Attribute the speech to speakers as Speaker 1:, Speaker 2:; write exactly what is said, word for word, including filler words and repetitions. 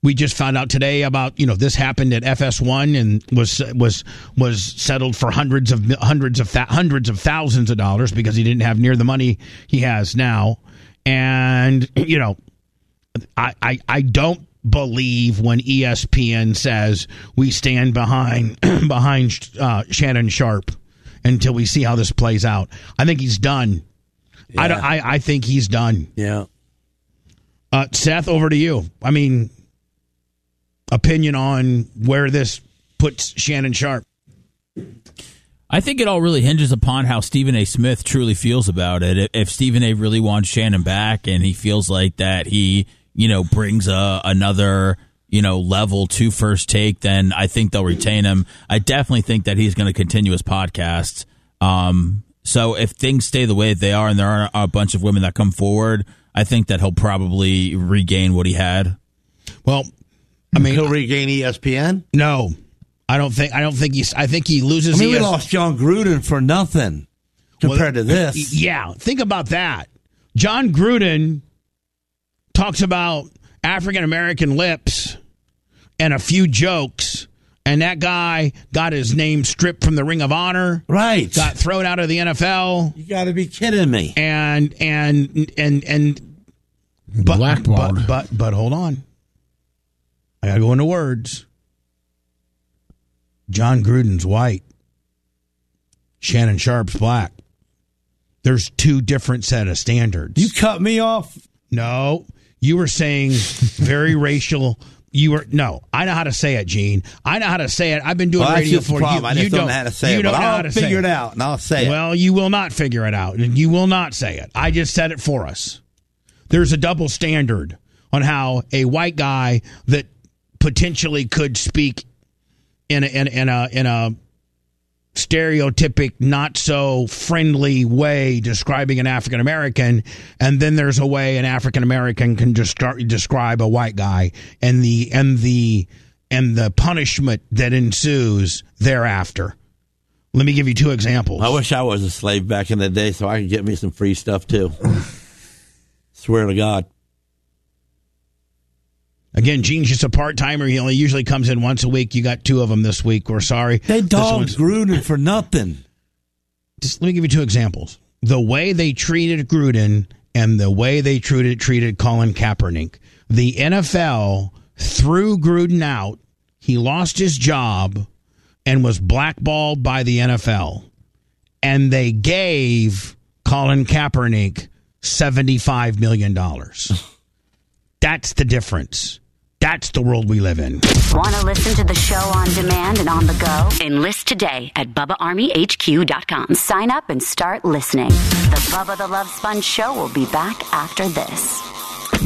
Speaker 1: We just found out today about, you know, this happened at F S one and was was was settled for hundreds of hundreds of th- hundreds of thousands of dollars because he didn't have near the money he has now. And, you know, I I, I don't believe when E S P N says we stand behind behind uh, Shannon Sharpe until we see how this plays out. I think he's done. Yeah. I, don't, I I think he's done.
Speaker 2: Yeah.
Speaker 1: Uh, Seth, over to you. I mean, opinion on where this puts Shannon Sharpe.
Speaker 3: I think it all really hinges upon how Stephen A. Smith truly feels about it. If Stephen A. really wants Shannon back and he feels like that he, you know, brings a, another, you know, level to First Take, then I think they'll retain him. I definitely think that he's going to continue his podcast. Um, so if things stay the way they are and there are a bunch of women that come forward, I think that he'll probably regain what he had.
Speaker 1: Well, I mean,
Speaker 2: he'll regain E S P N?
Speaker 1: No, I don't think. I don't think he's. I think he loses.
Speaker 2: I mean,
Speaker 1: E S-
Speaker 2: we lost John Gruden for nothing compared
Speaker 1: well,
Speaker 2: to this.
Speaker 1: Yeah, think about that. John Gruden talks about African American lips and a few jokes, and that guy got his name stripped from the Ring of Honor.
Speaker 2: Right,
Speaker 1: got thrown out of the N F L.
Speaker 2: You got to be kidding me.
Speaker 1: And and and and but,
Speaker 4: blackballed.
Speaker 1: But, but but hold on. I gotta go into words. John Gruden's white. Shannon Sharpe's black. There's two different set of standards.
Speaker 2: You cut me off.
Speaker 1: No, you were saying very racial. You were no. I know how to say it, Gene. I know how to say it. I've been doing
Speaker 2: well,
Speaker 1: radio
Speaker 2: that's
Speaker 1: for
Speaker 2: the
Speaker 1: you.
Speaker 2: I just
Speaker 1: you
Speaker 2: don't
Speaker 1: don't
Speaker 2: know how to say
Speaker 1: you
Speaker 2: it.
Speaker 1: Don't
Speaker 2: but
Speaker 1: know
Speaker 2: I'll
Speaker 1: how to
Speaker 2: figure
Speaker 1: say
Speaker 2: it
Speaker 1: it
Speaker 2: out, and I'll say it.
Speaker 1: Well, you will not figure it out, and you will not say it. I just said it for us. There's a double standard on how a white guy that potentially could speak in a, in, in a in a stereotypic, not so friendly way describing an African American, and then there's a way an African American can descri- describe a white guy, and the and the and the punishment that ensues thereafter. Let me give you two examples.
Speaker 2: I wish I was a slave back in the day so I could get me some free stuff too. Swear to God.
Speaker 1: Again, Gene's just a part-timer. He only usually comes in once a week. You got two of them this week. We're sorry.
Speaker 2: They dogged Gruden for nothing.
Speaker 1: Just let me give you two examples. The way they treated Gruden and the way they treated, treated Colin Kaepernick. The N F L threw Gruden out. He lost his job and was blackballed by the N F L. And they gave Colin Kaepernick seventy-five million dollars. That's the difference. That's the world we live in.
Speaker 5: Want to listen to the show on demand and on the go? Enlist today at Bubba Army H Q dot com. Sign up and start listening. The Bubba the Love Sponge Show will be back after this.